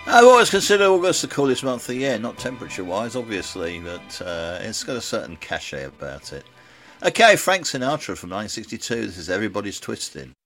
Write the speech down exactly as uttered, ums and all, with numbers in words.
I've always considered August the coolest month of the year, not temperature-wise, obviously, but uh, it's got a certain cachet about it. Okay, Frank Sinatra from nineteen sixty-two. This is Everybody's Twisting.